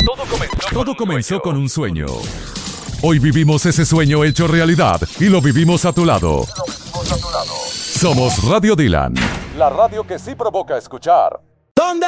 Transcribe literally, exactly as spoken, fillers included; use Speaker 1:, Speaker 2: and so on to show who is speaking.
Speaker 1: Todo comenzó con un sueño. Hoy vivimos ese sueño hecho realidad y lo vivimos a tu lado. Somos Radio Dylan, la radio que sí provoca escuchar.
Speaker 2: ¿Dónde?